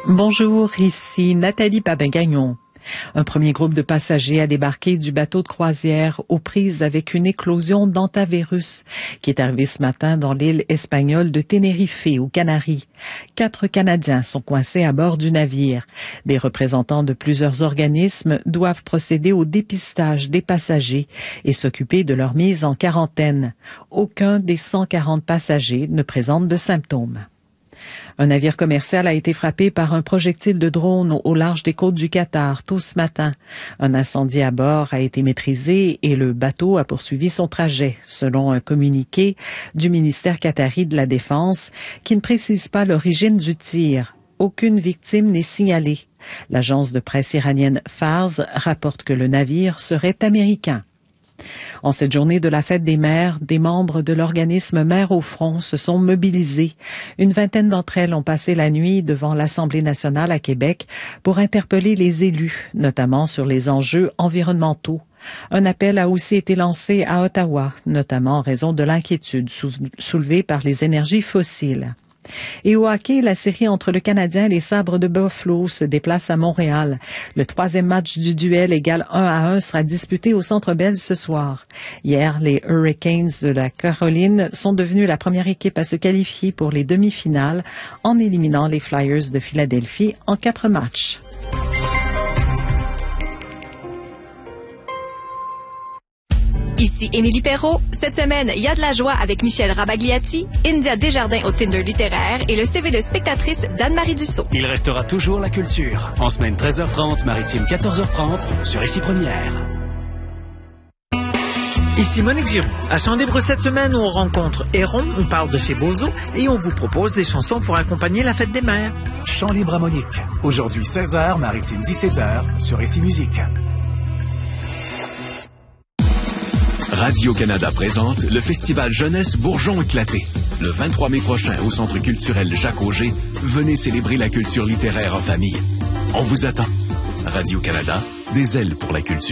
Bonjour, ici Nathalie Papin-Gagnon. Un premier groupe de passagers a débarqué du bateau de croisière aux prises avec une éclosion d'hantavirus qui est arrivée ce matin dans l'île espagnole de Tenerife, aux Canaries. 4 Canadiens sont coincés à bord du navire. Des représentants de plusieurs organismes doivent procéder au dépistage des passagers et s'occuper de leur mise en quarantaine. Aucun des 140 passagers ne présente de symptômes. Un navire commercial a été frappé par un projectile de drone au large des côtes du Qatar tôt ce matin. Un incendie à bord a été maîtrisé et le bateau a poursuivi son trajet, selon un communiqué du ministère qatari de la Défense qui ne précise pas l'origine du tir. Aucune victime n'est signalée. L'agence de presse iranienne Fars rapporte que le navire serait américain. En cette journée de la fête des mères, des membres de l'organisme Mères au front se sont mobilisés. Une vingtaine d'entre elles ont passé la nuit devant l'Assemblée nationale à Québec pour interpeller les élus, notamment sur les enjeux environnementaux. Un appel a aussi été lancé à Ottawa, notamment en raison de l'inquiétude soulevée par les énergies fossiles. Et au hockey, la série entre le Canadien et les Sabres de Buffalo se déplace à Montréal. Le 3e match du duel égal 1-1 sera disputé au Centre Bell ce soir. Hier, les Hurricanes de la Caroline sont devenus la première équipe à se qualifier pour les demi-finales en éliminant les Flyers de Philadelphie en 4 matchs. Ici Émilie Perrault. Cette semaine, il y a de la joie avec Michel Rabagliati, India Desjardins au Tinder littéraire et le CV de spectatrice d'Anne-Marie Dussault. Il restera toujours la culture. En semaine 13h30, maritime 14h30, sur Ici Première. Ici Monique Giroux. À Chant Libre cette semaine, on rencontre Héron, on parle de chez Bozo et on vous propose des chansons pour accompagner la fête des mères. Chant Libre à Monique. Aujourd'hui 16h, maritime 17h, sur Ici Musique. Radio-Canada présente le festival Jeunesse Bourgeon éclaté. Le 23 mai prochain au Centre culturel Jacques-Auger, venez célébrer la culture littéraire en famille. On vous attend. Radio-Canada, des ailes pour la culture.